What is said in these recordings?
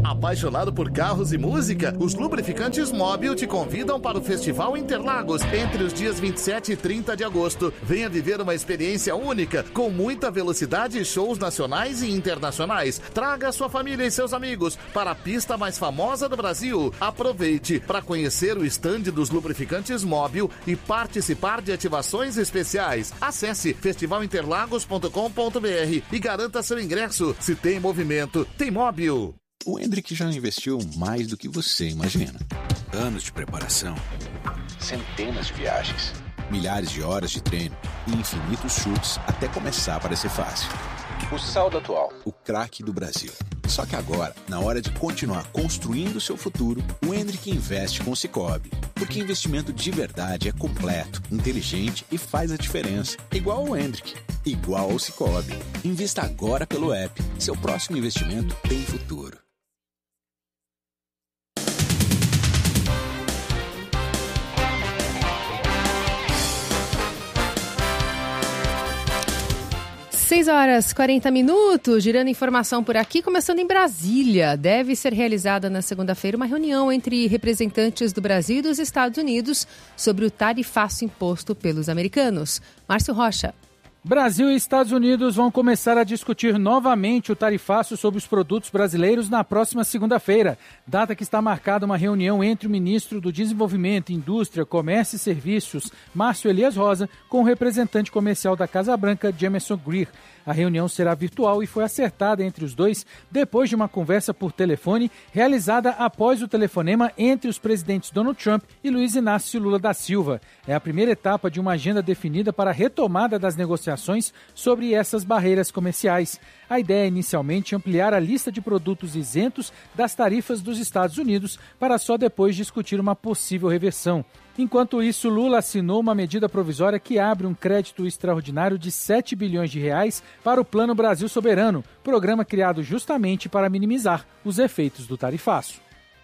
Apaixonado por carros e música? Os Lubrificantes Móbil te convidam para o Festival Interlagos entre os dias 27 e 30 de agosto. Venha viver uma experiência única, com muita velocidade e shows nacionais e internacionais. Traga sua família e seus amigos para a pista mais famosa do Brasil. Aproveite para conhecer o estande dos Lubrificantes Móbil e participar de ativações especiais. Acesse festivalinterlagos.com.br e garanta seu ingresso. Se tem movimento, tem Móbil. O Hendrick já investiu mais do que você imagina. Anos de preparação, centenas de viagens, milhares de horas de treino e infinitos chutes até começar a parecer fácil. O saldo atual, o craque do Brasil. Só que agora, na hora de continuar construindo o seu futuro, o Hendrick investe com o Sicoob. Porque investimento de verdade é completo, inteligente e faz a diferença. Igual ao Hendrick, igual ao Sicoob. Invista agora pelo app. Seu próximo investimento tem futuro. Seis horas 40 minutos, girando informação por aqui, começando em Brasília. Deve ser realizada na segunda-feira uma reunião entre representantes do Brasil e dos Estados Unidos sobre o tarifaço imposto pelos americanos. Márcio Rocha. Brasil e Estados Unidos vão começar a discutir novamente o tarifaço sobre os produtos brasileiros na próxima segunda-feira, data que está marcada uma reunião entre o ministro do Desenvolvimento, Indústria, Comércio e Serviços, Márcio Elias Rosa, com o representante comercial da Casa Branca, Jameson Greer. A reunião será virtual e foi acertada entre os dois depois de uma conversa por telefone realizada após o telefonema entre os presidentes Donald Trump e Luiz Inácio Lula da Silva. É a primeira etapa de uma agenda definida para a retomada das negociações sobre essas barreiras comerciais. A ideia é inicialmente ampliar a lista de produtos isentos das tarifas dos Estados Unidos para só depois discutir uma possível reversão. Enquanto isso, Lula assinou uma medida provisória que abre um crédito extraordinário de 7 bilhões de reais para o Plano Brasil Soberano, programa criado justamente para minimizar os efeitos do tarifaço.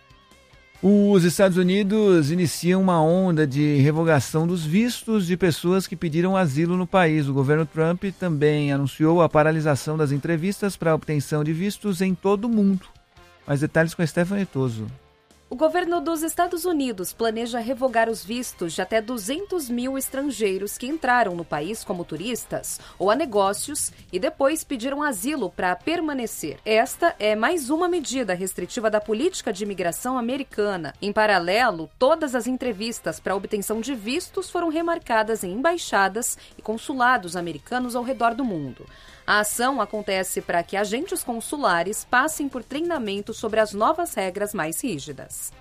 Os Estados Unidos iniciam uma onda de revogação dos vistos de pessoas que pediram asilo no país. O governo Trump também anunciou a paralisação das entrevistas para a obtenção de vistos em todo o mundo. Mais detalhes com a Stephanie Toso. O governo dos Estados Unidos planeja revogar os vistos de até 200 mil estrangeiros que entraram no país como turistas ou a negócios e depois pediram asilo para permanecer. Esta é mais uma medida restritiva da política de imigração americana. Em paralelo, todas as entrevistas para obtenção de vistos foram remarcadas em embaixadas e consulados americanos ao redor do mundo. A ação acontece para que agentes consulares passem por treinamento sobre as novas regras mais rígidas.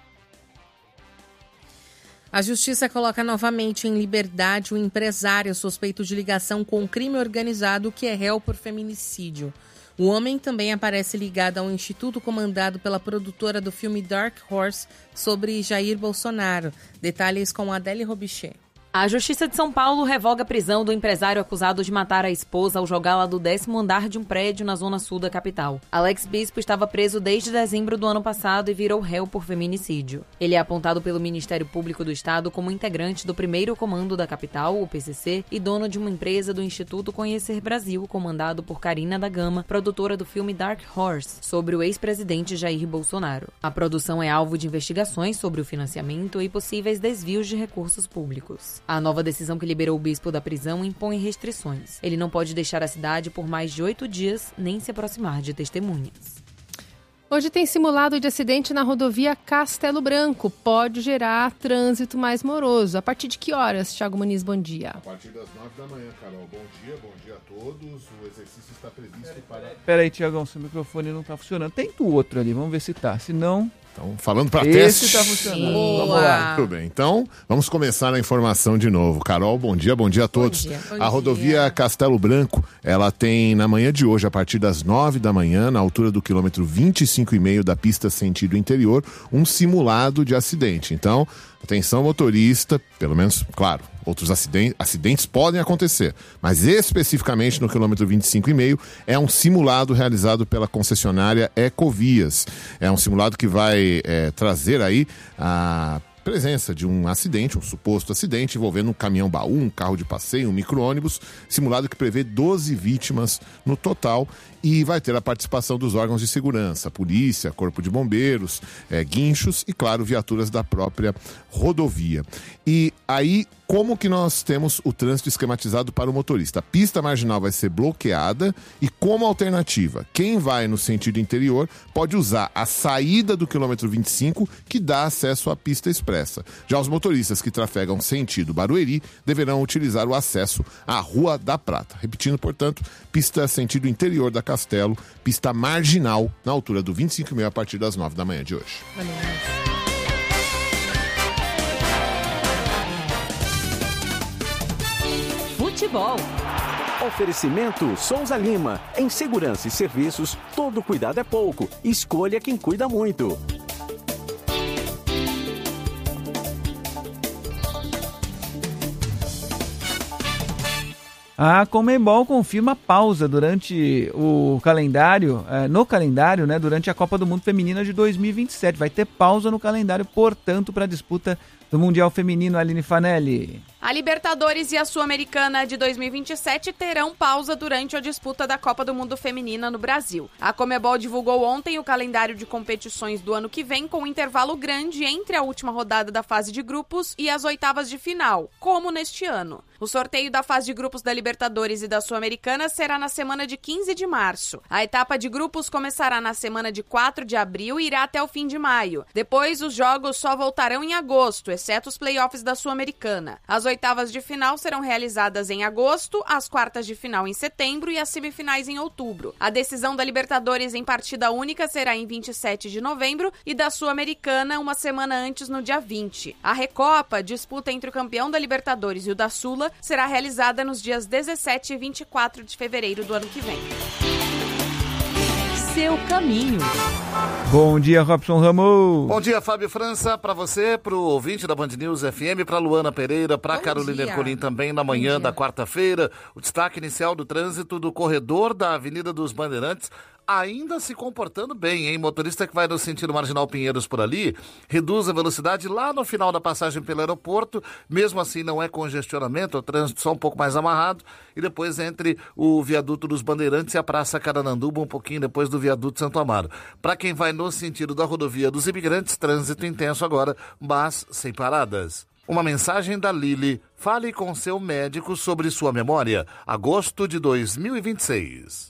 A Justiça coloca novamente em liberdade o empresário suspeito de ligação com crime organizado que é réu por feminicídio. O homem também aparece ligado a um instituto comandado pela produtora do filme Dark Horse sobre Jair Bolsonaro. Detalhes com Adele Robichê. A Justiça de São Paulo revoga a prisão do empresário acusado de matar a esposa ao jogá-la do 10º andar de um prédio na zona sul da capital. Alex Bispo estava preso desde dezembro do ano passado e virou réu por feminicídio. Ele é apontado pelo Ministério Público do Estado como integrante do primeiro comando da capital, o PCC, e dono de uma empresa do Instituto Conhecer Brasil, comandado por Karina da Gama, produtora do filme Dark Horse, sobre o ex-presidente Jair Bolsonaro. A produção é alvo de investigações sobre o financiamento e possíveis desvios de recursos públicos. A nova decisão que liberou o bispo da prisão impõe restrições. Ele não pode deixar a cidade por mais de 8 dias, nem se aproximar de testemunhas. Hoje tem simulado de acidente na rodovia Castelo Branco. Pode gerar trânsito mais moroso. A partir de que horas, Thiago Muniz? Bom dia. A partir das 9 da manhã, Carol. Bom dia a todos. O exercício está previsto para... Peraí, Thiagão, seu microfone não está funcionando. Tenta o outro ali, vamos ver se tá. Se não... Então, falando para teste. Esse está funcionando. Vamos lá. Tudo bem. Então, vamos começar a informação de novo. Carol, bom dia a todos. A rodovia Castelo Branco, ela tem na manhã de hoje, a partir das 9 da manhã, na altura do quilômetro 25,5 da pista sentido interior, um simulado de acidente. Então, atenção motorista, pelo menos, claro, outros acidentes podem acontecer, mas especificamente no quilômetro 25,5 é um simulado realizado pela concessionária Ecovias. É um simulado que vai trazer aí presença de um acidente, um suposto acidente envolvendo um caminhão-baú, um carro de passeio, um micro-ônibus, simulado que prevê 12 vítimas no total, e vai ter a participação dos órgãos de segurança, polícia, corpo de bombeiros, guinchos e, claro, viaturas da própria rodovia. E aí, como que nós temos o trânsito esquematizado para o motorista? A pista marginal vai ser bloqueada e, como alternativa, quem vai no sentido interior pode usar a saída do quilômetro 25, que dá acesso à pista expressa. Já os motoristas que trafegam sentido Barueri deverão utilizar o acesso à Rua da Prata. Repetindo, portanto, pista sentido interior da Castelo, pista marginal na altura do 25,5 a partir das 9 da manhã de hoje. Futebol. Oferecimento Souza Lima. Em segurança e serviços, todo cuidado é pouco. Escolha quem cuida muito. A Conmebol confirma pausa durante o calendário, né, durante a Copa do Mundo Feminina de 2027. Vai ter pausa no calendário, portanto, para a disputa do Mundial Feminino. Aline Fanelli. A Libertadores e a Sul-Americana de 2027 terão pausa durante a disputa da Copa do Mundo Feminina no Brasil. A Conmebol divulgou ontem o calendário de competições do ano que vem, com um intervalo grande entre a última rodada da fase de grupos e as oitavas de final, como neste ano. O sorteio da fase de grupos da Libertadores e da Sul-Americana será na semana de 15 de março. A etapa de grupos começará na semana de 4 de abril e irá até o fim de maio. Depois, os jogos só voltarão em agosto, exceto os playoffs da Sul-Americana. As oitavas de final serão realizadas em agosto, as quartas de final em setembro e as semifinais em outubro. A decisão da Libertadores em partida única será em 27 de novembro e da Sul-Americana uma semana antes, no dia 20. A Recopa, disputa entre o campeão da Libertadores e o da Sula, será realizada nos dias 17 e 24 de fevereiro do ano que vem. Seu caminho. Bom dia, Robson Ramos. Bom dia, Fábio França, para você, para o ouvinte da Band News FM, para Luana Pereira, para Carolina Ercolim também na manhã da quarta-feira. O destaque inicial do trânsito do corredor da Avenida dos Bandeirantes ainda se comportando bem, hein? Motorista que vai no sentido Marginal Pinheiros por ali, reduz a velocidade lá no final da passagem pelo aeroporto, mesmo assim não é congestionamento, o trânsito só um pouco mais amarrado, e depois entre o viaduto dos Bandeirantes e a Praça Carananduba, um pouquinho depois do viaduto Santo Amaro. Para quem vai no sentido da rodovia dos Imigrantes, trânsito intenso agora, mas sem paradas. Uma mensagem da Lili: fale com seu médico sobre sua memória, agosto de 2026.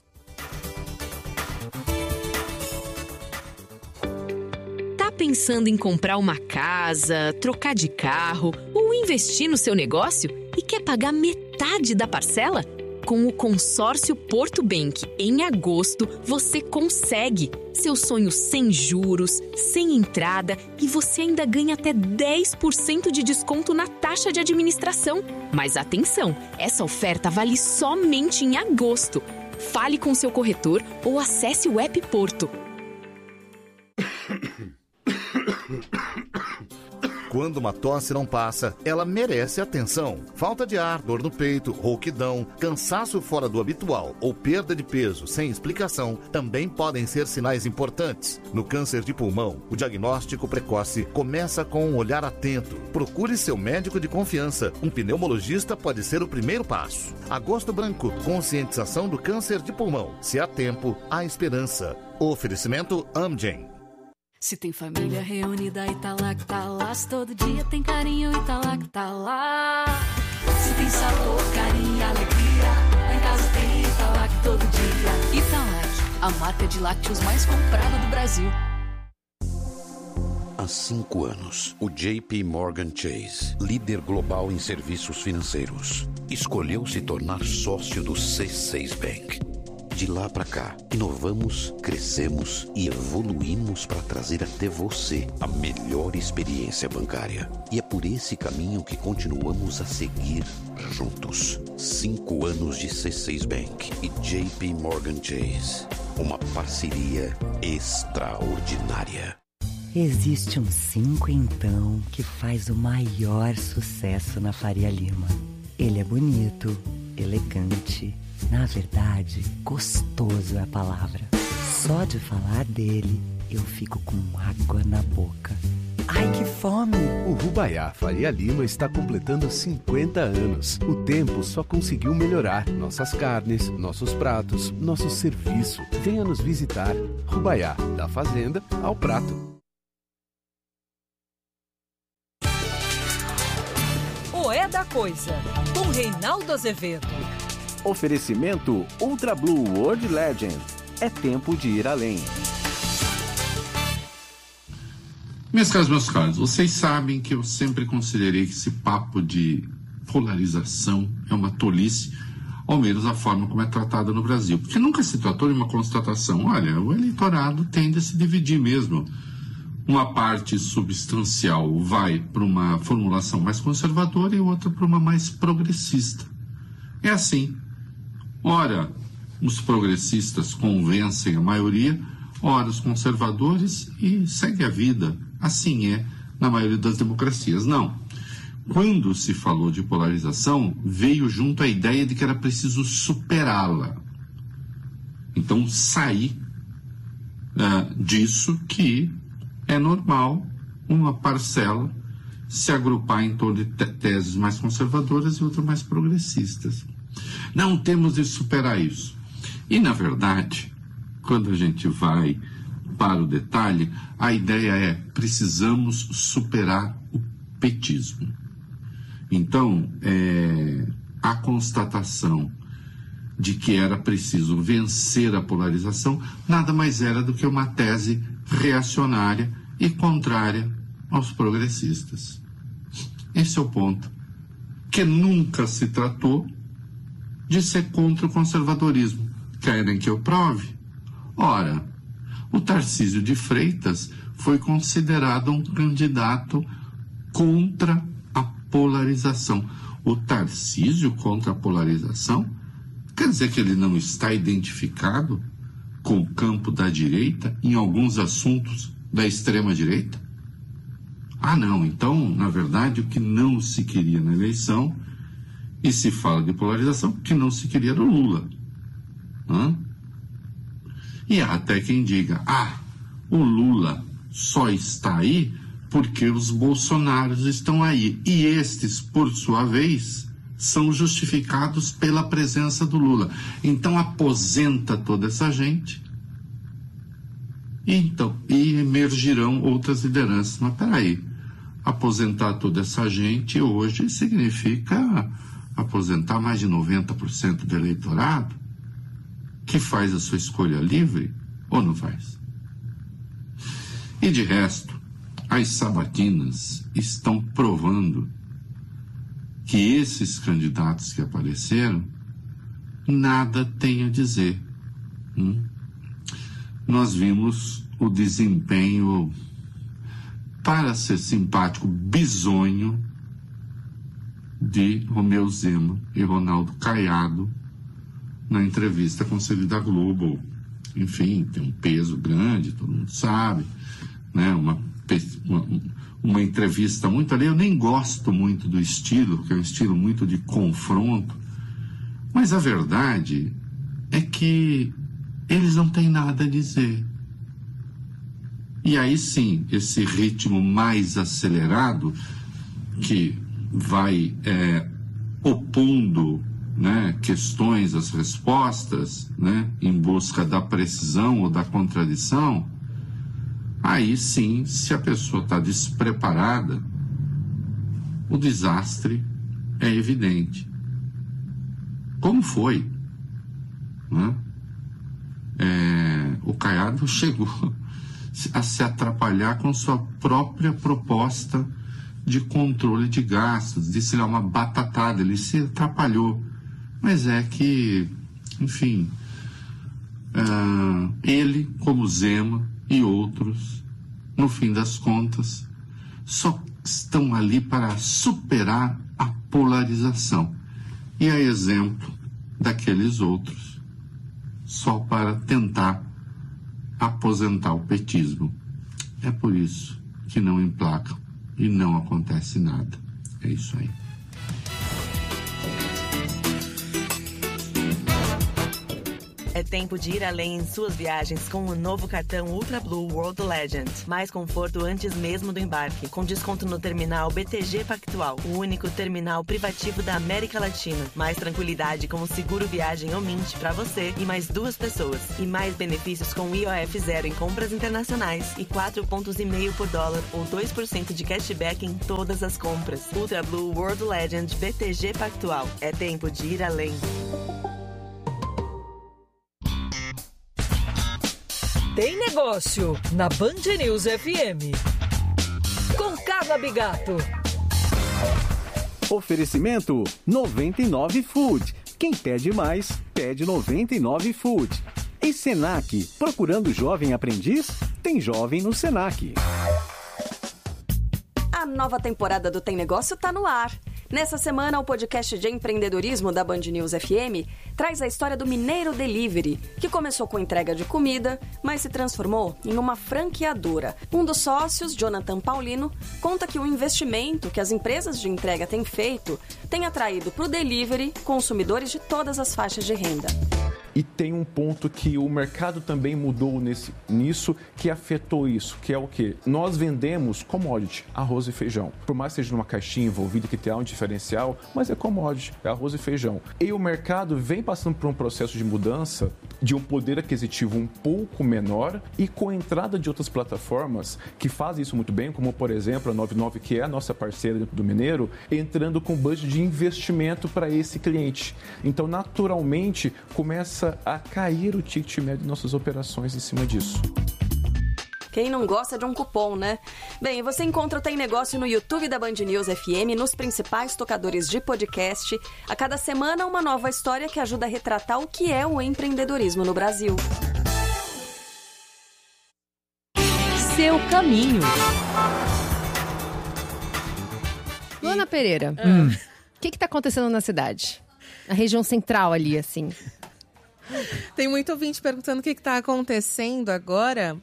Pensando em comprar uma casa, trocar de carro ou investir no seu negócio e quer pagar metade da parcela? Com o consórcio Porto Bank, em agosto, você consegue. Seu sonho sem juros, sem entrada, e você ainda ganha até 10% de desconto na taxa de administração. Mas atenção, essa oferta vale somente em agosto. Fale com seu corretor ou acesse o app Porto. Quando uma tosse não passa, ela merece atenção. Falta de ar, dor no peito, rouquidão, cansaço fora do habitual ou perda de peso sem explicação também podem ser sinais importantes. No câncer de pulmão, o diagnóstico precoce começa com um olhar atento. Procure seu médico de confiança. Um pneumologista pode ser o primeiro passo. Agosto Branco, conscientização do câncer de pulmão. Se há tempo, há esperança. Oferecimento Amgen. Se tem família reunida e tá lá que tá lá. Se todo dia tem carinho e tá lá que tá lá. Se tem sabor, carinho e alegria, lá em casa tem Italac todo dia. Italac, a marca de lácteos mais comprada do Brasil. Há 5 anos, o JP Morgan Chase, líder global em serviços financeiros, escolheu se tornar sócio do C6 Bank. De lá para cá, inovamos, crescemos e evoluímos para trazer até você a melhor experiência bancária. E é por esse caminho que continuamos a seguir juntos. 5 anos de C6 Bank e JP Morgan Chase. Uma parceria extraordinária. Existe um 5 então que faz o maior sucesso na Faria Lima. Ele é bonito, elegante. Na verdade, gostoso é a palavra. Só de falar dele, eu fico com água na boca. Ai, que fome! O Rubaiá Faria Lima está completando 50 anos. O tempo só conseguiu melhorar. Nossas carnes, nossos pratos, nosso serviço. Venha nos visitar. Rubaiá, da fazenda ao prato. O É da Coisa, com Reinaldo Azevedo. Oferecimento Ultra Blue World Legend. É tempo de ir além. Meus caros, vocês sabem que eu sempre considerei que esse papo de polarização é uma tolice, ao menos a forma como é tratada no Brasil. Porque nunca se tratou de uma constatação. Olha, o eleitorado tende a se dividir mesmo. Uma parte substancial vai para uma formulação mais conservadora e outra para uma mais progressista. É assim. Ora, os progressistas convencem a maioria, ora os conservadores, e segue a vida. Assim é na maioria das democracias. Não. Quando se falou de polarização, veio junto a ideia de que era preciso superá-la. Então, sair disso que é normal uma parcela se agrupar em torno de teses mais conservadoras e outras mais progressistas. Não temos de superar isso. E, na verdade, quando a gente vai para o detalhe, a ideia é: precisamos superar o petismo. Então, a constatação de que era preciso vencer a polarização nada mais era do que uma tese reacionária e contrária aos progressistas. Esse é o ponto. Que nunca se tratou de ser contra o conservadorismo. Querem que eu prove? Ora, o Tarcísio de Freitas foi considerado um candidato contra a polarização. O Tarcísio contra a polarização? Quer dizer que ele não está identificado com o campo da direita em alguns assuntos da extrema-direita? Ah, não. Então, na verdade, o que não se queria na eleição, e se fala de polarização, o que não se queria era o Lula. E há até quem diga: o Lula só está aí porque os bolsonaros estão aí. E estes, por sua vez, são justificados pela presença do Lula. Então aposenta toda essa gente e emergirão outras lideranças. Mas peraí, aposentar toda essa gente hoje significa aposentar mais de 90% do eleitorado, que faz a sua escolha livre, ou não faz? E de resto, as sabatinas estão provando que esses candidatos que apareceram nada têm a dizer. Nós vimos o desempenho, para ser simpático, bizonho de Romeu Zema e Ronaldo Caiado na entrevista com o da Globo. Enfim, tem um peso grande, todo mundo sabe, né? Uma entrevista muito ali. Eu nem gosto muito do estilo, porque é um estilo muito de confronto, mas a verdade é que eles não têm nada a dizer. E aí sim, esse ritmo mais acelerado, que vai opondo, né, questões às respostas, né, em busca da precisão ou da contradição, aí sim, se a pessoa está despreparada, o desastre é evidente. Como foi? Né? O Caiado chegou a se atrapalhar com sua própria proposta de controle de gastos, disse lá uma batatada, ele se atrapalhou. Mas é que, enfim, ele, como Zema e outros, no fim das contas, só estão ali para superar a polarização. E a exemplo daqueles outros, só para tentar aposentar o petismo. É por isso que não emplacam e não acontece nada. É isso aí. É tempo de ir além em suas viagens com o novo cartão Ultra Blue World Legend. Mais conforto antes mesmo do embarque, com desconto no terminal BTG Pactual, o único terminal privativo da América Latina. Mais tranquilidade com o seguro viagem Omint para você e mais 2 pessoas. E mais benefícios com IOF zero em compras internacionais e 4,5 pontos por dólar ou 2% de cashback em todas as compras. Ultra Blue World Legend BTG Pactual. É tempo de ir além. Tem negócio na Band News FM. Com Carla Bigato. Oferecimento 99 Food. Quem pede mais, pede 99 Food. E Senac, procurando jovem aprendiz? Tem jovem no Senac. A nova temporada do Tem Negócio tá no ar. Nessa semana, o podcast de empreendedorismo da Band News FM traz a história do Mineiro Delivery, que começou com entrega de comida, mas se transformou em uma franqueadora. Um dos sócios, Jonathan Paulino, conta que o investimento que as empresas de entrega têm feito tem atraído para o delivery consumidores de todas as faixas de renda. E tem um ponto que o mercado também mudou nisso, que afetou isso, que é o quê? Nós vendemos commodity, arroz e feijão. Por mais que seja numa caixinha envolvida que tenha um diferencial, mas é commodity, é arroz e feijão. E o mercado vem passando por um processo de mudança de um poder aquisitivo um pouco menor e com a entrada de outras plataformas que fazem isso muito bem, como por exemplo a 99, que é a nossa parceira dentro do Mineiro, entrando com budget de investimento para esse cliente. Então, naturalmente, começa a cair o ticket médio de nossas operações em cima disso. Quem não gosta de um cupom, né? Bem, você encontra o Tem Negócio no YouTube da Band News FM, nos principais tocadores de podcast. A cada semana, uma nova história que ajuda a retratar o que é o empreendedorismo no Brasil. Seu caminho. Luana Pereira, o que está acontecendo na cidade? Na região central ali, assim. Tem muito ouvinte perguntando o que está acontecendo agora.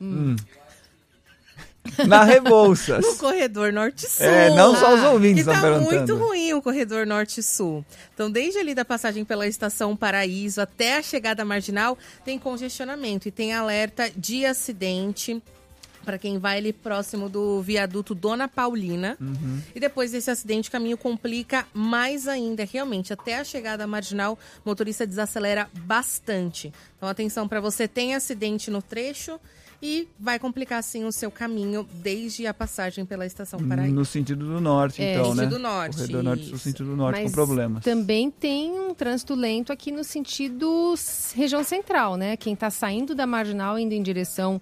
Na Rebouças. No corredor norte-sul. Não só os ouvintes estão perguntando. Que tá muito ruim o corredor norte-sul. Então, desde ali da passagem pela Estação Paraíso até a chegada marginal, tem congestionamento e tem alerta de acidente para quem vai ali próximo do viaduto Dona Paulina. E depois desse acidente, o caminho complica mais ainda. Realmente, até a chegada marginal, o motorista desacelera bastante. Então, atenção para você, tem acidente no trecho e vai complicar, sim, o seu caminho desde a passagem pela Estação Paraíso. No sentido do norte, então, né? No sentido norte. Corredor norte, no sentido do norte, mas com problemas. Também tem um trânsito lento aqui no sentido região central, né? Quem está saindo da marginal, indo em direção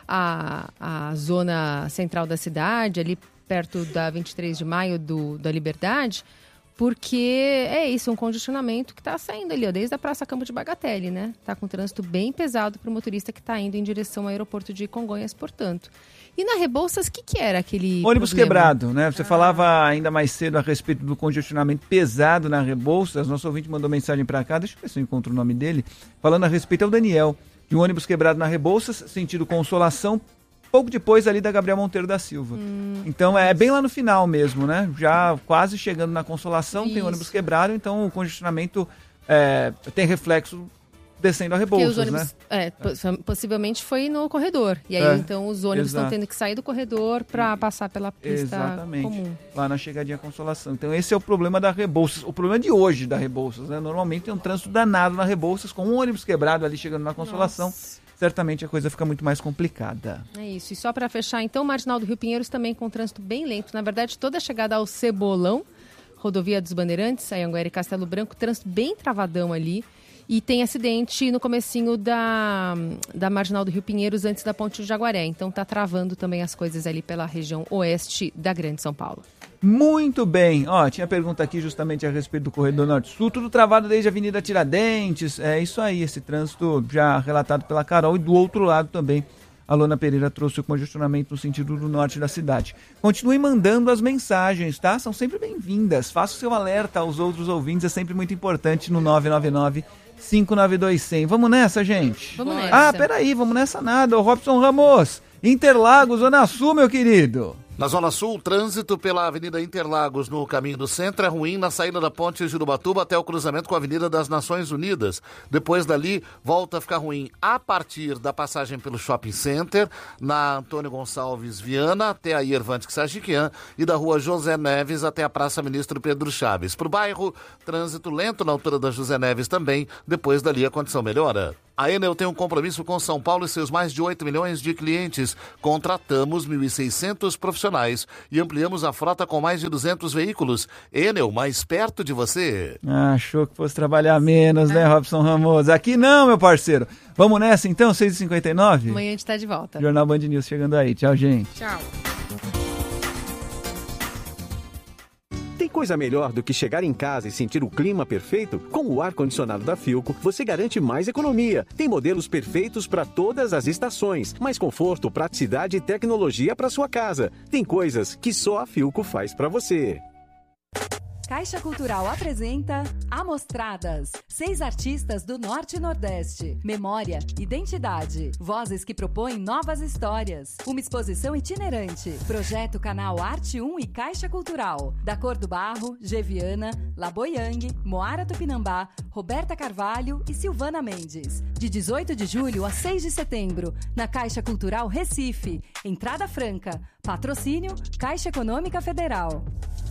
a zona central da cidade, ali perto da 23 de maio da Liberdade, porque é isso, um congestionamento que está saindo ali, ó, desde a Praça Campo de Bagatelle, né? Está com trânsito bem pesado para o motorista que está indo em direção ao aeroporto de Congonhas, portanto. E na Rebouças, o que era aquele ônibus problema? Quebrado, né? Você falava ainda mais cedo a respeito do congestionamento pesado na Rebouças. Nosso ouvinte mandou mensagem para cá, deixa eu ver se eu encontro o nome dele, falando a respeito ao Daniel, de um ônibus quebrado na Rebouças, sentido Consolação, pouco depois ali da Gabriel Monteiro da Silva. Então é bem lá no final mesmo, né? Já quase chegando na Consolação, tem ônibus quebrado, então o congestionamento tem reflexo descendo a Rebouças, ônibus, né? Possivelmente foi no corredor. E aí, então, os ônibus estão tendo que sair do corredor para passar pela pista comum. Lá na chegadinha Consolação. Então, esse é o problema da Rebouças. O problema de hoje da Rebouças, né? Normalmente tem um trânsito danado na Rebouças, com um ônibus quebrado ali chegando na Consolação. Nossa. Certamente a coisa fica muito mais complicada. É isso. E só para fechar, então, o Marginal do Rio Pinheiros também com trânsito bem lento. Na verdade, toda a chegada ao Cebolão, Rodovia dos Bandeirantes, Anhanguera e Castelo Branco, trânsito bem travadão ali. E tem acidente no comecinho da Marginal do Rio Pinheiros, antes da Ponte do Jaguaré. Então tá travando também as coisas ali pela região oeste da Grande São Paulo. Muito bem. Tinha pergunta aqui justamente a respeito do Corredor Norte-Sul. Tudo travado desde a Avenida Tiradentes. É isso aí, esse trânsito já relatado pela Carol. E do outro lado também, a Luana Pereira trouxe o congestionamento no sentido do norte da cidade. Continue mandando as mensagens, tá? São sempre bem-vindas. Faça o seu alerta aos outros ouvintes, é sempre muito importante no 999-592-100. Vamos nessa, gente? Vamos nessa. Peraí, vamos nessa nada. O Robson Ramos, Interlagos, Zona Sul, meu querido. Na Zona Sul, o trânsito pela Avenida Interlagos no caminho do centro é ruim na saída da ponte Jurubatuba até o cruzamento com a Avenida das Nações Unidas. Depois dali, volta a ficar ruim a partir da passagem pelo Shopping Center, na Antônio Gonçalves Viana até a Yervante Sajiquian e da Rua José Neves até a Praça Ministro Pedro Chaves. Para o bairro, trânsito lento na altura da José Neves também. Depois dali, a condição melhora. A Enel tem um compromisso com São Paulo e seus mais de 8 milhões de clientes. Contratamos 1.600 profissionais e ampliamos a frota com mais de 200 veículos. Enel, mais perto de você. Achou que fosse trabalhar menos, né, Robson Ramos? Aqui não, meu parceiro. Vamos nessa então, 6h59? Amanhã a gente tá de volta. Jornal Band News chegando aí. Tchau, gente. Tchau. Tem coisa melhor do que chegar em casa e sentir o clima perfeito? Com o ar-condicionado da Philco, você garante mais economia. Tem modelos perfeitos para todas as estações, mais conforto, praticidade e tecnologia para sua casa. Tem coisas que só a Philco faz para você. Caixa Cultural apresenta Amostradas. 6 artistas do Norte e Nordeste. Memória, identidade. Vozes que propõem novas histórias. Uma exposição itinerante. Projeto Canal Arte 1 e Caixa Cultural. Da Cor do Barro, Geviana, Laboyang, Moara Tupinambá, Roberta Carvalho e Silvana Mendes. De 18 de julho a 6 de setembro, na Caixa Cultural Recife. Entrada franca. Patrocínio Caixa Econômica Federal.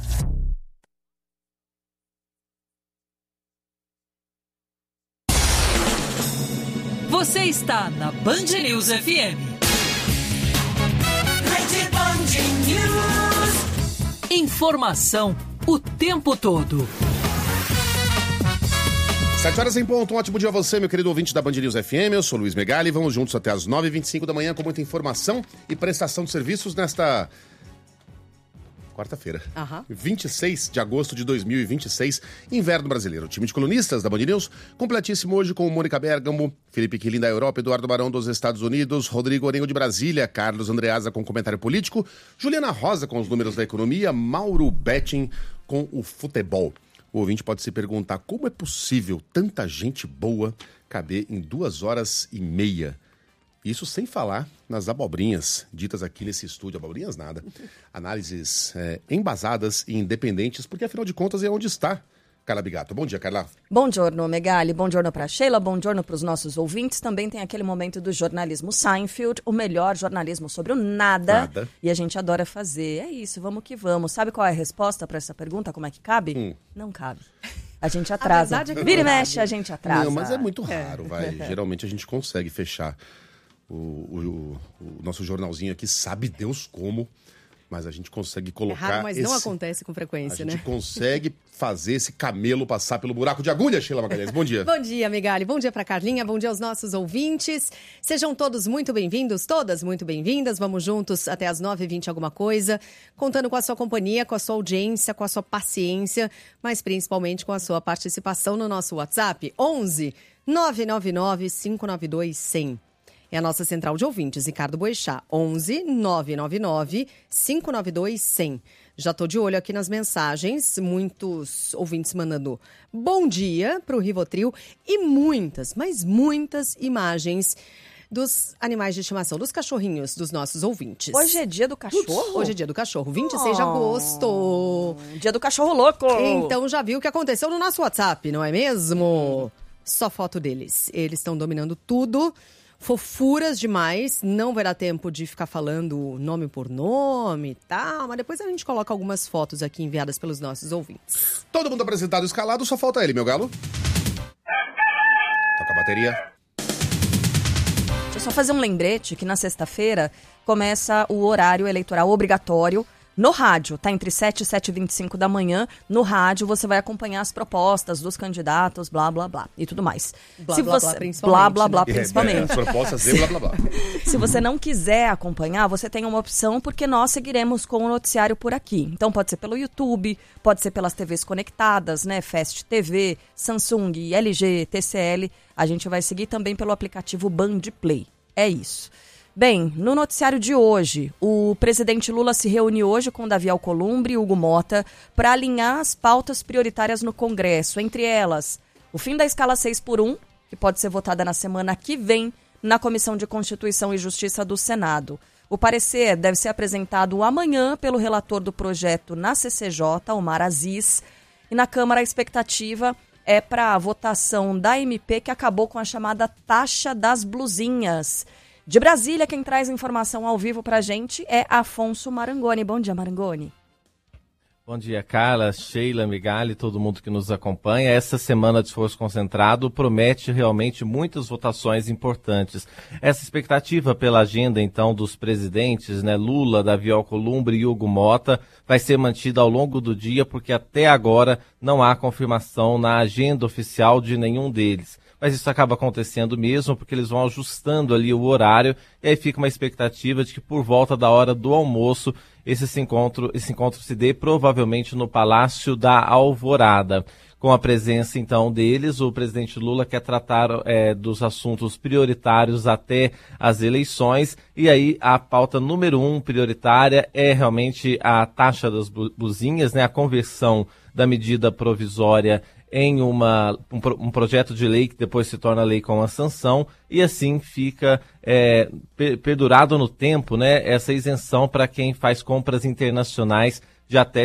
Você está na Band News FM. Rede Band News. Informação o tempo todo. 7h em ponto. Um ótimo dia a você, meu querido ouvinte da Band News FM. Eu sou Luiz Megali. Vamos juntos até as 9h25 da manhã com muita informação e prestação de serviços nesta quarta-feira, 26 de agosto de 2026, inverno brasileiro. O time de colunistas da Band News, completíssimo hoje com Mônica Bergamo, Felipe Quilin da Europa, Eduardo Barão dos Estados Unidos, Rodrigo Orengo de Brasília, Carlos Andreasa com comentário político, Juliana Rosa com os números da economia, Mauro Betting com o futebol. O ouvinte pode se perguntar como é possível tanta gente boa caber em 2h30. Isso sem falar nas abobrinhas ditas aqui nesse estúdio. Abobrinhas nada. Análises embasadas e independentes, porque afinal de contas é onde está Carla Bigato. Bom dia, Carla. Bom giorno, Megali. Bom giorno para Sheila. Bom giorno para os nossos ouvintes. Também tem aquele momento do jornalismo Seinfeld, o melhor jornalismo sobre o nada. E a gente adora fazer. É isso, vamos que vamos. Sabe qual é a resposta para essa pergunta? Como é que cabe? Não cabe. A gente atrasa. Vira e mexe, a gente atrasa. Não, mas é muito raro, vai. Geralmente a gente consegue fechar. O nosso jornalzinho aqui, sabe Deus como, mas a gente consegue colocar... É raro, mas não acontece com frequência, né? A gente consegue fazer esse camelo passar pelo buraco de agulha, Sheila Magalhães. Bom dia. Bom dia, Megali. Bom dia para Carlinha. Bom dia aos nossos ouvintes. Sejam todos muito bem-vindos, todas muito bem-vindas. Vamos juntos até as 9h20 alguma coisa, contando com a sua companhia, com a sua audiência, com a sua paciência, mas principalmente com a sua participação no nosso WhatsApp, 11 999 592 100. É a nossa central de ouvintes, Ricardo Boechat, 11 999 592 100. Já estou de olho aqui nas mensagens, muitos ouvintes mandando bom dia para o Rivotril e muitas, mas muitas imagens dos animais de estimação, dos cachorrinhos dos nossos ouvintes. Hoje é dia do cachorro? Hoje é dia do cachorro, 26 de agosto. Dia do cachorro louco. Então já viu o que aconteceu no nosso WhatsApp, não é mesmo? Só foto deles. Eles estão dominando tudo. Fofuras demais, não vai dar tempo de ficar falando nome por nome e tal, mas depois a gente coloca algumas fotos aqui enviadas pelos nossos ouvintes. Todo mundo apresentado, escalado, só falta ele, meu galo. Toca a bateria. Deixa eu só fazer um lembrete que na sexta-feira começa o horário eleitoral obrigatório no rádio, tá? Entre 7 e 7h25 da manhã, no rádio você vai acompanhar as propostas dos candidatos, blá, blá, blá, e tudo mais. Blá, blá, blá, principalmente. Blá, blá, blá, principalmente. As propostas e blá, blá, blá. Se você não quiser acompanhar, você tem uma opção, porque nós seguiremos com o noticiário por aqui. Então pode ser pelo YouTube, pode ser pelas TVs conectadas, né? Fast TV, Samsung, LG, TCL. A gente vai seguir também pelo aplicativo Band Play. É isso. Bem, no noticiário de hoje, o presidente Lula se reuniu hoje com Davi Alcolumbre e Hugo Mota para alinhar as pautas prioritárias no Congresso, entre elas o fim da escala 6x1, que pode ser votada na semana que vem na Comissão de Constituição e Justiça do Senado, O parecer deve ser apresentado amanhã pelo relator do projeto na CCJ, Omar Aziz, e na Câmara a expectativa é para a votação da MP que acabou com a chamada taxa das blusinhas. De Brasília, quem traz informação ao vivo para a gente é Afonso Marangoni. Bom dia, Marangoni. Bom dia, Carla, Sheila, Migali, todo mundo que nos acompanha. Essa semana de esforço concentrado promete realmente muitas votações importantes. Essa expectativa pela agenda, então, dos presidentes, né, Lula, Davi Alcolumbre e Hugo Mota, vai ser mantida ao longo do dia, porque até agora não há confirmação na agenda oficial de nenhum deles. Mas isso acaba acontecendo mesmo, porque eles vão ajustando ali o horário, e aí fica uma expectativa de que por volta da hora do almoço esse encontro se dê provavelmente no Palácio da Alvorada. Com a presença, então, deles, o presidente Lula quer tratar dos assuntos prioritários até as eleições, e aí a pauta número 1 prioritária é realmente a taxa das blusinhas, né, a conversão da medida provisória em um projeto de lei que depois se torna lei com a sanção, e assim fica perdurado no tempo, né, essa isenção para quem faz compras internacionais de até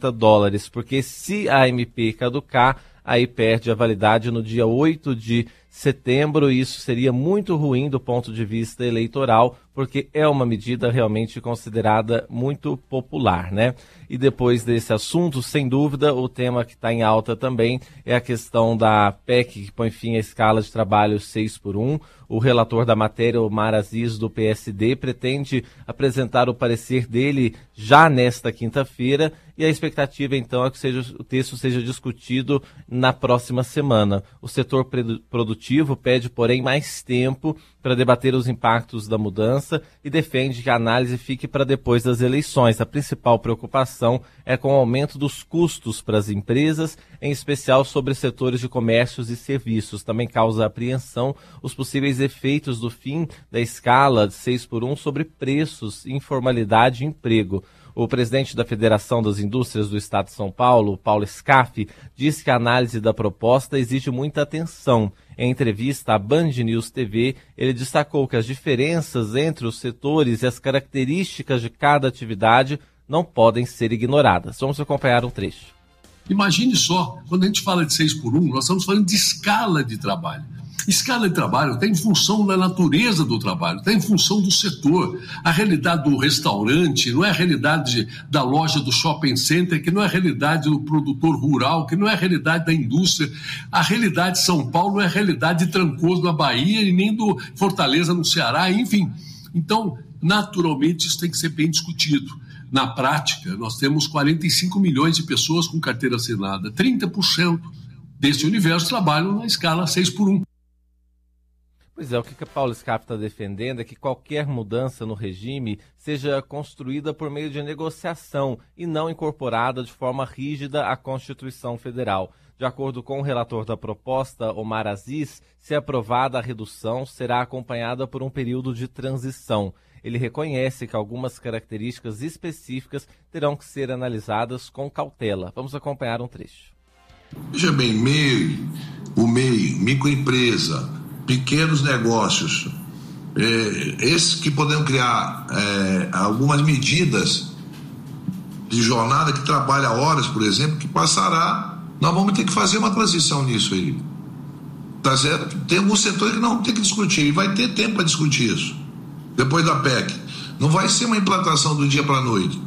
$50, porque se a MP caducar, aí perde a validade no dia 8 de setembro, e isso seria muito ruim do ponto de vista eleitoral, porque é uma medida realmente considerada muito popular, né? E depois desse assunto, sem dúvida, o tema que está em alta também é a questão da PEC, que põe fim à escala de trabalho 6x1. O relator da matéria, Omar Aziz, do PSD, pretende apresentar o parecer dele já nesta quinta-feira, e a expectativa, então, é que o texto seja discutido na próxima semana. O setor produtivo pede, porém, mais tempo para debater os impactos da mudança e defende que a análise fique para depois das eleições. A principal preocupação é com o aumento dos custos para as empresas, em especial sobre setores de comércios e serviços. Também causa apreensão os possíveis efeitos do fim da escala de 6x1 sobre preços, informalidade e emprego. O presidente da Federação das Indústrias do Estado de São Paulo, Paulo Scaff, diz que a análise da proposta exige muita atenção. Em entrevista à Band News TV, ele destacou que as diferenças entre os setores e as características de cada atividade não podem ser ignoradas. Vamos acompanhar um trecho. Imagine só, quando a gente fala de 6x1, nós estamos falando de escala de trabalho. Escala de trabalho está em função da natureza do trabalho, está em função do setor. A realidade do restaurante não é a realidade da loja do shopping center, que não é a realidade do produtor rural, que não é a realidade da indústria. A realidade de São Paulo não é a realidade de Trancoso na Bahia e nem do Fortaleza no Ceará, enfim. Então, naturalmente, isso tem que ser bem discutido. Na prática, nós temos 45 milhões de pessoas com carteira assinada. 30% desse universo trabalham na escala 6x1. Pois é, o que a Paulo Scaff está defendendo é que qualquer mudança no regime seja construída por meio de negociação e não incorporada de forma rígida à Constituição Federal. De acordo com o relator da proposta, Omar Aziz, se aprovada a redução, será acompanhada por um período de transição. Ele reconhece que algumas características específicas terão que ser analisadas com cautela. Vamos acompanhar um trecho. Veja bem, MEI, microempresa, pequenos negócios, esses que podemos criar algumas medidas de jornada que trabalha horas, por exemplo, que passará, nós vamos ter que fazer uma transição nisso aí, tá certo? Tem alguns setores que não vamos ter que discutir, e vai ter tempo para discutir isso, depois da PEC. Não vai ser uma implantação do dia para a noite.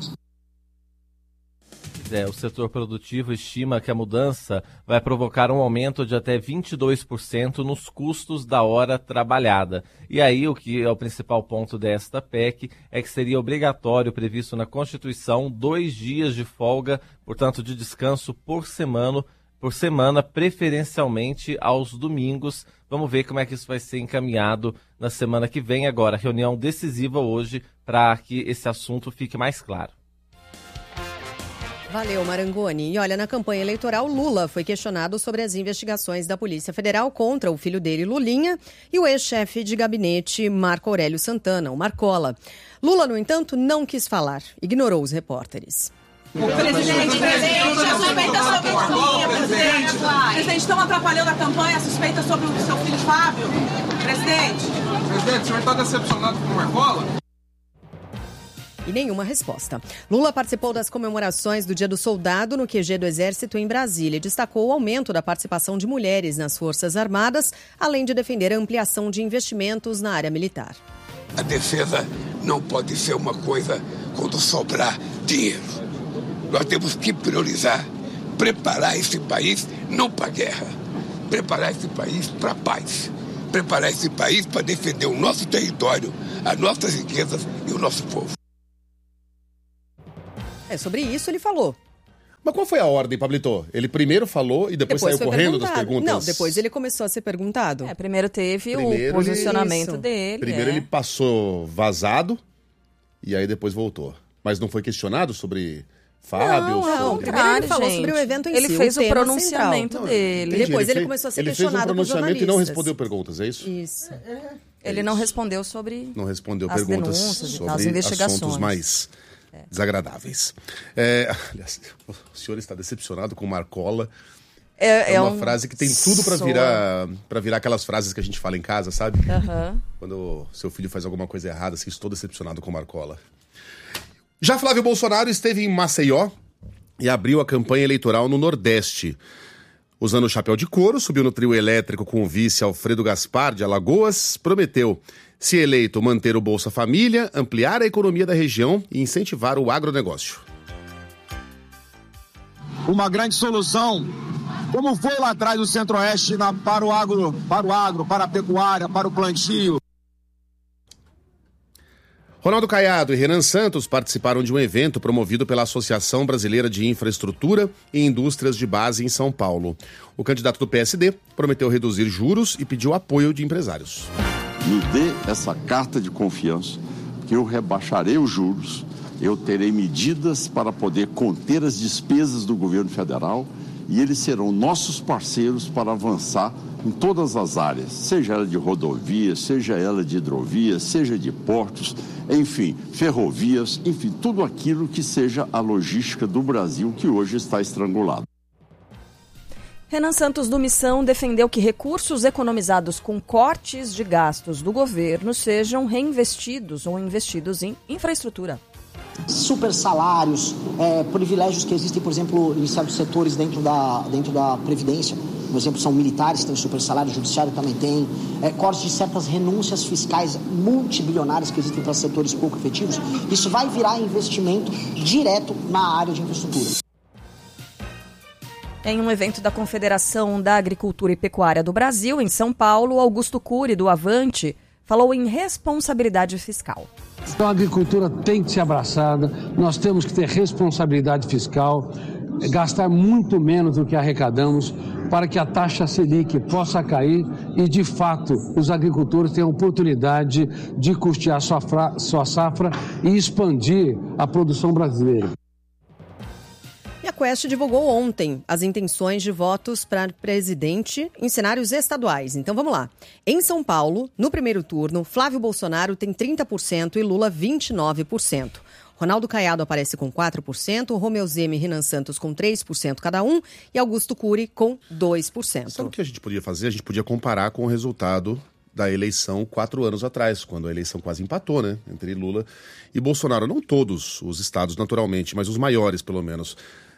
O setor produtivo estima que a mudança vai provocar um aumento de até 22% nos custos da hora trabalhada. E aí, o que é o principal ponto desta PEC é que seria obrigatório, previsto na Constituição, 2 dias de folga, portanto, de descanso por semana, preferencialmente aos domingos. Vamos ver como é que isso vai ser encaminhado na semana que vem. Agora, reunião decisiva hoje para que esse assunto fique mais claro. Valeu, Marangoni. E olha, na campanha eleitoral, Lula foi questionado sobre as investigações da Polícia Federal contra o filho dele, Lulinha, e o ex-chefe de gabinete, Marco Aurélio Santana, o Marcola. Lula, no entanto, não quis falar, ignorou os repórteres. Presidente, a suspeita sobre o Lulinha, presidente. Presidente, estão atrapalhando a campanha, a suspeita sobre o seu filho Fábio. Presidente, o senhor está decepcionado com o Marcola? E nenhuma resposta. Lula participou das comemorações do Dia do Soldado no QG do Exército em Brasília e destacou o aumento da participação de mulheres nas Forças Armadas, além de defender a ampliação de investimentos na área militar. A defesa não pode ser uma coisa quando sobrar dinheiro. Nós temos que priorizar, preparar esse país não para a guerra, preparar esse país para a paz, preparar esse país para defender o nosso território, as nossas riquezas e o nosso povo. Sobre isso ele falou. Mas qual foi a ordem, Pablito? Ele primeiro falou e depois saiu correndo das perguntas? Não, depois ele começou a ser perguntado. Primeiro teve o posicionamento dele. Primeiro ele passou vazado e aí depois voltou. Mas não foi questionado sobre Fábio? Não, primeiro ele falou sobre o evento em si. Ele fez o pronunciamento dele. Depois ele começou a ser questionado por jornalistas. Ele fez um pronunciamento e não respondeu perguntas, é isso? Isso. Ele não respondeu sobre Não respondeu as perguntas denúncias, sobre as investigações. assuntos mais desagradáveis. Aliás, o senhor está decepcionado com Marcola. É uma frase que tem tudo para virar aquelas frases que a gente fala em casa, sabe? Quando seu filho faz alguma coisa errada, assim, estou decepcionado com Marcola. Já Flávio Bolsonaro esteve em Maceió e abriu a campanha eleitoral no Nordeste. Usando o chapéu de couro, subiu no trio elétrico com o vice Alfredo Gaspar, de Alagoas, prometeu, se eleito, manter o Bolsa Família, ampliar a economia da região e incentivar o agronegócio. Uma grande solução, como foi lá atrás do Centro-Oeste para o agro, para a pecuária, para o plantio. Ronaldo Caiado e Renan Santos participaram de um evento promovido pela Associação Brasileira de Infraestrutura e Indústrias de Base em São Paulo. O candidato do PSD prometeu reduzir juros e pediu apoio de empresários. Me dê essa carta de confiança, que eu rebaixarei os juros, eu terei medidas para poder conter as despesas do governo federal e eles serão nossos parceiros para avançar em todas as áreas, seja ela de rodovias, seja ela de hidrovias, seja de portos, enfim, ferrovias, enfim, tudo aquilo que seja a logística do Brasil que hoje está estrangulado. Renan Santos do Missão defendeu que recursos economizados com cortes de gastos do governo sejam reinvestidos ou investidos em infraestrutura. Super salários, privilégios que existem, por exemplo, em certos setores dentro da Previdência. Por exemplo, são militares que têm super salário, o judiciário também tem. Cortes de certas renúncias fiscais multibilionárias que existem para setores pouco efetivos. Isso vai virar investimento direto na área de infraestrutura. Em um evento da Confederação da Agricultura e Pecuária do Brasil, em São Paulo, Augusto Cury, do Avante, falou em responsabilidade fiscal. Então a agricultura tem que ser abraçada, nós temos que ter responsabilidade fiscal, gastar muito menos do que arrecadamos para que a taxa Selic possa cair e, de fato, os agricultores tenham oportunidade de custear sua safra e expandir a produção brasileira. E a Quest divulgou ontem as intenções de votos para presidente em cenários estaduais. Então vamos lá. Em São Paulo, no primeiro turno, Flávio Bolsonaro tem 30% e Lula 29%. Ronaldo Caiado aparece com 4%, Romeu Zema e Renan Santos com 3% cada um e Augusto Cury com 2%. Sabe o que a gente podia fazer? A gente podia comparar com o resultado da eleição 4 anos atrás, quando a eleição quase empatou, né? Entre Lula e Bolsonaro. Não todos os estados, naturalmente, mas os maiores, pelo menos.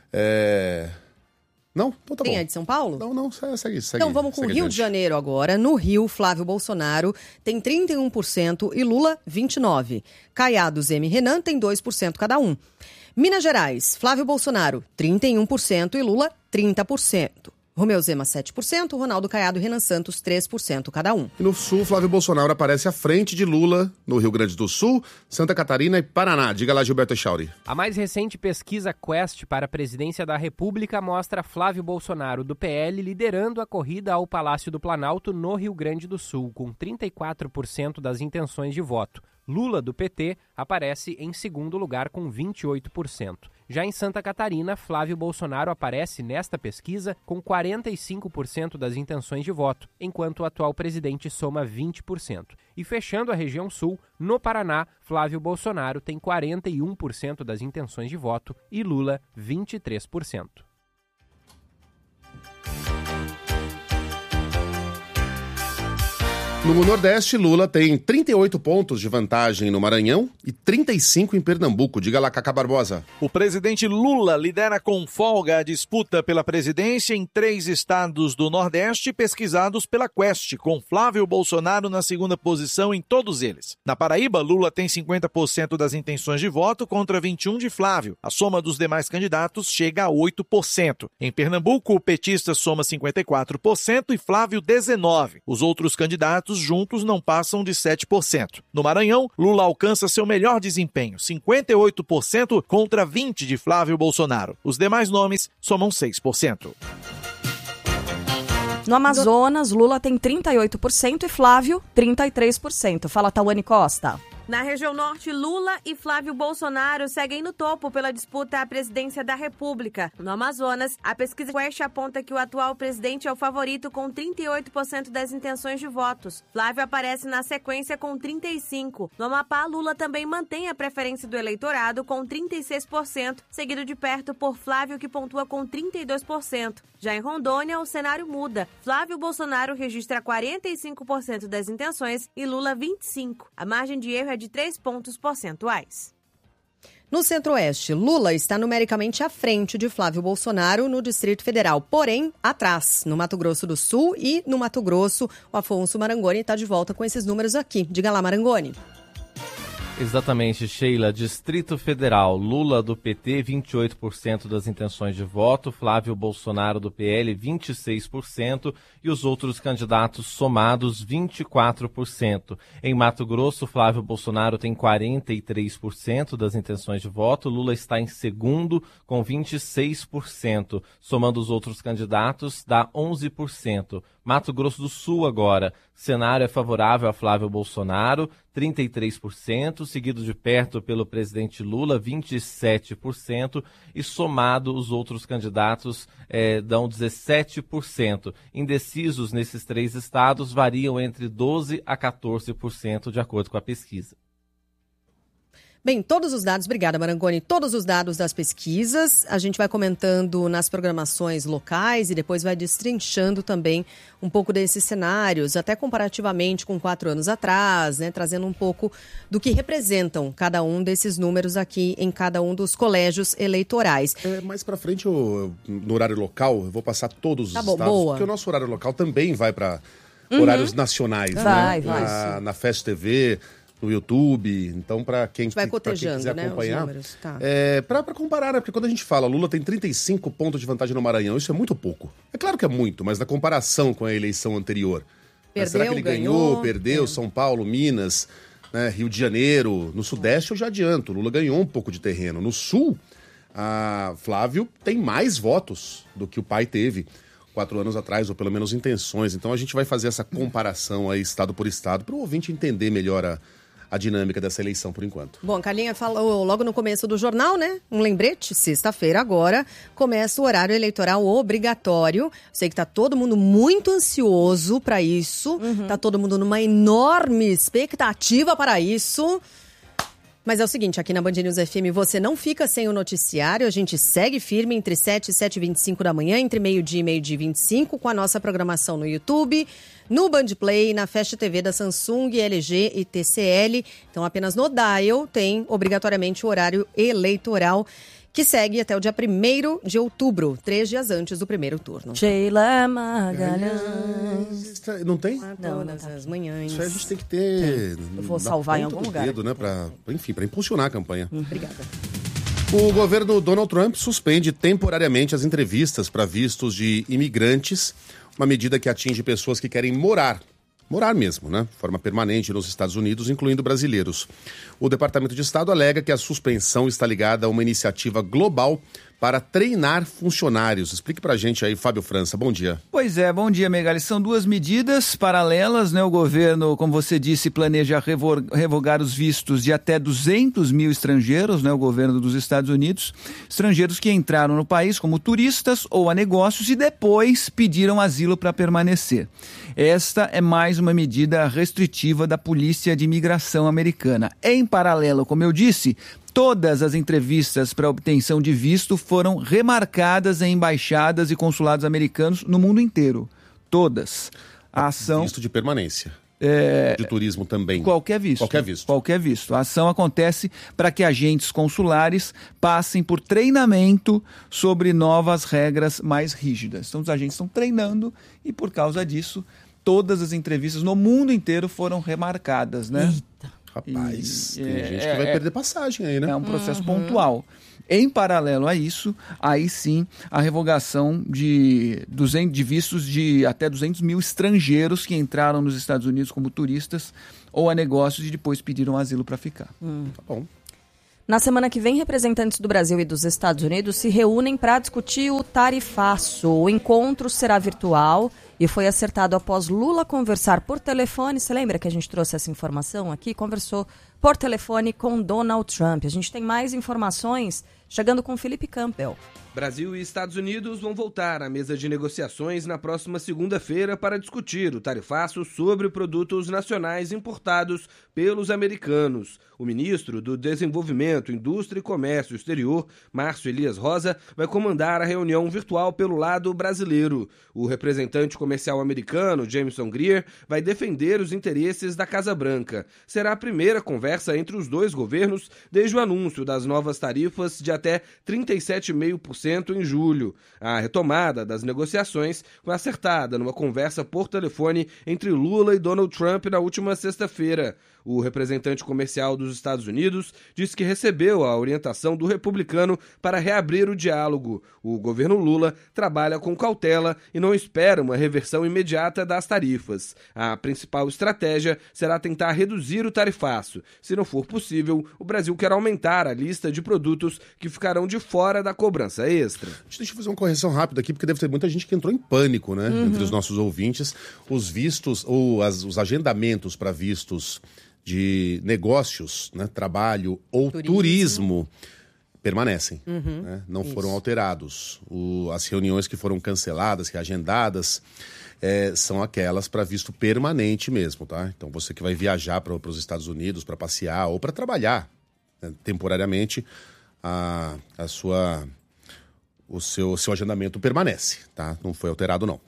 Não? Então tá bom. Tem a de São Paulo? Não, segue. Então vamos com o Rio de Janeiro agora. No Rio, Flávio Bolsonaro tem 31% e Lula 29%. Caiado, Zema e Renan tem 2% cada um. Minas Gerais, Flávio Bolsonaro 31% e Lula 30%. Romeu Zema 7%, Ronaldo Caiado e Renan Santos 3% cada um. E no Sul, Flávio Bolsonaro aparece à frente de Lula no Rio Grande do Sul, Santa Catarina e Paraná. Diga lá, Gilberto Echauri. A mais recente pesquisa Quest para a presidência da República mostra Flávio Bolsonaro, do PL, liderando a corrida ao Palácio do Planalto no Rio Grande do Sul, com 34% das intenções de voto. Lula, do PT, aparece em segundo lugar com 28%. Já em Santa Catarina, Flávio Bolsonaro aparece nesta pesquisa com 45% das intenções de voto, enquanto o atual presidente soma 20%. E fechando a região sul, no Paraná, Flávio Bolsonaro tem 41% das intenções de voto e Lula 23%. No Nordeste, Lula tem 38 pontos de vantagem no Maranhão e 35 em Pernambuco. Diga lá, Cacá Barbosa. O presidente Lula lidera com folga a disputa pela presidência em 3 estados do Nordeste pesquisados pela Quest, com Flávio Bolsonaro na segunda posição em todos eles. Na Paraíba, Lula tem 50% das intenções de voto contra 21% de Flávio. A soma dos demais candidatos chega a 8%. Em Pernambuco, o petista soma 54% e Flávio 19%. Os outros candidatos juntos não passam de 7%. No Maranhão, Lula alcança seu melhor desempenho, 58% contra 20% de Flávio Bolsonaro. Os demais nomes somam 6%. No Amazonas, Lula tem 38% e Flávio 33%. Fala, Tawane Costa. Na região norte, Lula e Flávio Bolsonaro seguem no topo pela disputa à presidência da República. No Amazonas, a pesquisa Quest aponta que o atual presidente é o favorito com 38% das intenções de votos. Flávio aparece na sequência com 35%. No Amapá, Lula também mantém a preferência do eleitorado com 36%, seguido de perto por Flávio, que pontua com 32%. Já em Rondônia, o cenário muda. Flávio Bolsonaro registra 45% das intenções e Lula 25%. A margem de erro é de 3 pontos percentuais. No Centro-Oeste, Lula está numericamente à frente de Flávio Bolsonaro no Distrito Federal, porém atrás no Mato Grosso do Sul e no Mato Grosso. O Afonso Marangoni está de volta com esses números aqui. Diga lá, Marangoni. Exatamente, Sheila. Distrito Federal, Lula do PT, 28% das intenções de voto, Flávio Bolsonaro do PL, 26% e os outros candidatos somados, 24%. Em Mato Grosso, Flávio Bolsonaro tem 43% das intenções de voto, Lula está em segundo com 26%. Somando os outros candidatos, dá 11%. Mato Grosso do Sul agora, cenário é favorável a Flávio Bolsonaro, 33%, seguido de perto pelo presidente Lula, 27%, e somado os outros candidatos dão 17%. Indecisos nesses 3 estados variam entre 12% a 14%, de acordo com a pesquisa. Bem, todos os dados, obrigada Marangoni, todos os dados das pesquisas, a gente vai comentando nas programações locais e depois vai destrinchando também um pouco desses cenários, até comparativamente com 4 anos atrás, né, trazendo um pouco do que representam cada um desses números aqui em cada um dos colégios eleitorais. Mais pra frente, no horário local, eu vou passar todos os estados, boa. Porque o nosso horário local também vai para horários nacionais, vai, né? vai. Na Fast TV, no YouTube, então para quem vai cotejando, quiser acompanhar, os números, tá. Para comparar, né? Porque quando a gente fala Lula tem 35 pontos de vantagem no Maranhão, isso é muito pouco. É claro que é muito, mas na comparação com a eleição anterior, perdeu, será que ele ganhou, perdeu, São Paulo, Minas, né, Rio de Janeiro, no Sudeste eu já adianto, Lula ganhou um pouco de terreno. No Sul, a Flávio tem mais votos do que o pai teve 4 anos atrás, ou pelo menos intenções. Então a gente vai fazer essa comparação aí, estado por estado, para o ouvinte entender melhor a dinâmica dessa eleição por enquanto. Bom, a Carlinha falou logo no começo do jornal, né? Um lembrete, sexta-feira agora começa o horário eleitoral obrigatório. Sei que tá todo mundo muito ansioso para isso, tá todo mundo numa enorme expectativa para isso. Mas é o seguinte, aqui na Band News FM você não fica sem o noticiário, a gente segue firme entre 7 e 7h25 da manhã, entre meio-dia e meio-dia e 25, com a nossa programação no YouTube, no Band Play, na Fast TV da Samsung, LG e TCL. Então apenas no Dial tem obrigatoriamente o horário eleitoral, que segue até o dia 1º de outubro, 3 dias antes do primeiro turno. Sheila Magalhães. Não tem? Todas as manhãs. Isso aí a gente tem que ter... Eu vou salvar em algum lugar. Dedo, né, para impulsionar a campanha. Obrigada. O governo Donald Trump suspende temporariamente as entrevistas para vistos de imigrantes, uma medida que atinge pessoas que querem morar mesmo, né? De forma permanente nos Estados Unidos, incluindo brasileiros. O Departamento de Estado alega que a suspensão está ligada a uma iniciativa global para treinar funcionários. Explique pra gente aí, Fábio França. Bom dia. Pois é, bom dia, Megali. São 2 medidas paralelas, né? O governo, como você disse, planeja revogar os vistos de até 200 mil estrangeiros, né? O governo dos Estados Unidos. Estrangeiros que entraram no país como turistas ou a negócios e depois pediram asilo para permanecer. Esta é mais uma medida restritiva da Polícia de Imigração americana. Em paralelo, como eu disse, todas as entrevistas para obtenção de visto foram remarcadas em embaixadas e consulados americanos no mundo inteiro. Todas. A ação... Visto de permanência. de turismo também. Qualquer visto. A ação acontece para que agentes consulares passem por treinamento sobre novas regras mais rígidas. Então, os agentes estão treinando e, por causa disso, todas as entrevistas no mundo inteiro foram remarcadas, né? Eita. Rapaz, tem gente que vai perder passagem aí, né? É um processo pontual. Em paralelo a isso, aí sim, a revogação de vistos de até 200 mil estrangeiros que entraram nos Estados Unidos como turistas ou a negócios e depois pediram asilo para ficar. Tá bom. Na semana que vem, representantes do Brasil e dos Estados Unidos se reúnem para discutir o tarifaço. O encontro será virtual e foi acertado após Lula conversar por telefone. Você lembra que a gente trouxe essa informação aqui? Conversou por telefone com Donald Trump. A gente tem mais informações chegando com Felipe Campbell. Brasil e Estados Unidos vão voltar à mesa de negociações na próxima segunda-feira para discutir o tarifaço sobre produtos nacionais importados pelos americanos. O ministro do Desenvolvimento, Indústria e Comércio Exterior, Márcio Elias Rosa, vai comandar a reunião virtual pelo lado brasileiro. O representante comercial americano, Jameson Greer, vai defender os interesses da Casa Branca. Será a primeira conversa entre os dois governos desde o anúncio das novas tarifas de até 37,5% em julho. A retomada das negociações foi acertada numa conversa por telefone entre Lula e Donald Trump na última sexta-feira. O representante comercial dos Estados Unidos disse que recebeu a orientação do republicano para reabrir o diálogo. O governo Lula trabalha com cautela e não espera uma reversão imediata das tarifas. A principal estratégia será tentar reduzir o tarifaço. Se não for possível, o Brasil quer aumentar a lista de produtos que ficarão de fora da cobrança extra. Deixa eu fazer uma correção rápida aqui, porque deve ter muita gente que entrou em pânico, né? Entre os nossos ouvintes. Os vistos ou os agendamentos para vistos de negócios, né, trabalho ou turismo permanecem, né, não foram alterados. As reuniões que foram canceladas, reagendadas, são aquelas para visto permanente mesmo, tá? Então você que vai viajar para os Estados Unidos para passear ou para trabalhar, né, temporariamente, o seu agendamento permanece, tá? Não foi alterado, não.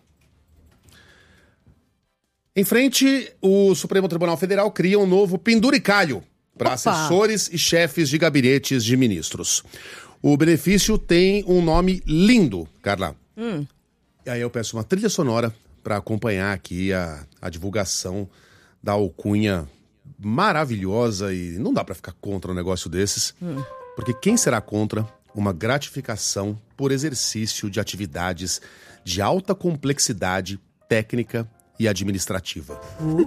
Em frente, o Supremo Tribunal Federal cria um novo penduricalho para assessores e chefes de gabinetes de ministros. O benefício tem um nome lindo, Carla. E aí eu peço uma trilha sonora para acompanhar aqui a divulgação da alcunha maravilhosa, e não dá para ficar contra um negócio desses, porque quem será contra uma gratificação por exercício de atividades de alta complexidade técnica e administrativa?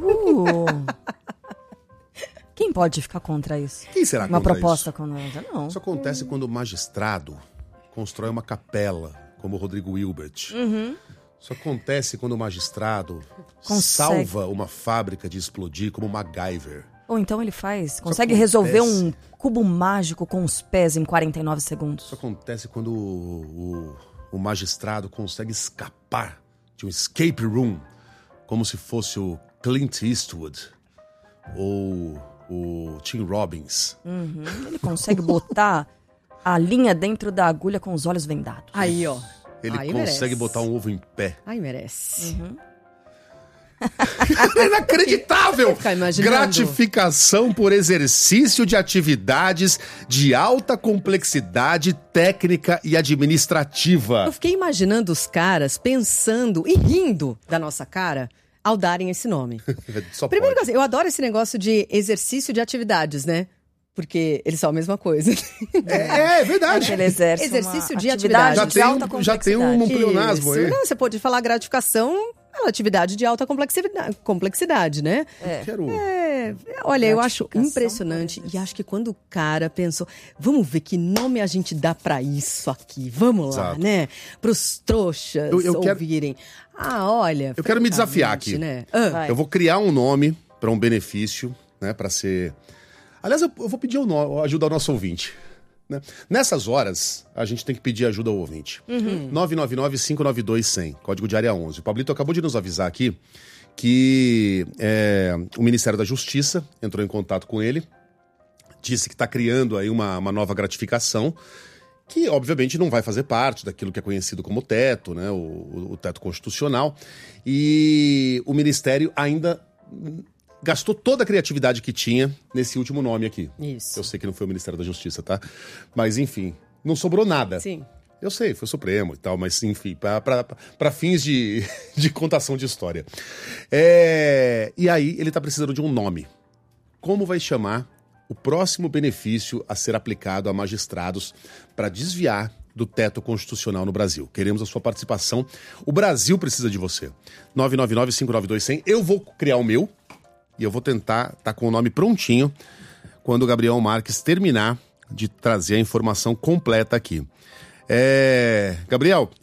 Quem pode ficar contra isso? Quem será uma contra proposta isso? Contra essa? Não. Isso acontece quando o magistrado constrói uma capela, como o Rodrigo Hilbert. Isso acontece quando o magistrado salva uma fábrica de explodir, como o MacGyver. Ou então ele consegue resolver um cubo mágico com os pés em 49 segundos. Isso acontece quando o magistrado consegue escapar de um escape room, como se fosse o Clint Eastwood ou o Tim Robbins. Ele consegue botar a linha dentro da agulha com os olhos vendados. Aí, ó. Ele consegue botar um ovo em pé. Ai, merece. É inacreditável! Gratificação por exercício de atividades de alta complexidade técnica e administrativa. Eu fiquei imaginando os caras pensando e rindo da nossa cara ao darem esse nome. Primeiro que assim, eu adoro esse negócio de exercício de atividades, né? Porque eles são a mesma coisa. É verdade. Exercício de atividade. Já tem um pleonasmo aí. Não, você pode falar gratificação, é uma atividade de alta complexidade, né? Olha, eu acho impressionante. E acho que quando o cara pensou, vamos ver que nome a gente dá pra isso aqui. Vamos lá, né? Pros trouxas ouvirem. Olha. Eu quero me desafiar aqui. Né? Eu vou criar um nome para um benefício, né? Para ser. Aliás, eu vou pedir ajuda ao nosso ouvinte. Né? Nessas horas, a gente tem que pedir ajuda ao ouvinte. 999-592-100, código de área 11. O Pablito acabou de nos avisar aqui que o Ministério da Justiça entrou em contato com ele, disse que está criando aí uma nova gratificação, que obviamente não vai fazer parte daquilo que é conhecido como teto, né? O teto constitucional. E o Ministério ainda gastou toda a criatividade que tinha nesse último nome aqui. Isso. Eu sei que não foi o Ministério da Justiça, tá? Mas, enfim, não sobrou nada. Sim. Eu sei, foi o Supremo e tal, mas, enfim, para fins de contação de história. E aí, ele tá precisando de um nome. Como vai chamar o próximo benefício a ser aplicado a magistrados para desviar do teto constitucional no Brasil? Queremos a sua participação. O Brasil precisa de você. 999-592-100. Eu vou criar o meu e eu vou tentar estar com o nome prontinho quando o Gabriel Marques terminar de trazer a informação completa aqui. Gabriel,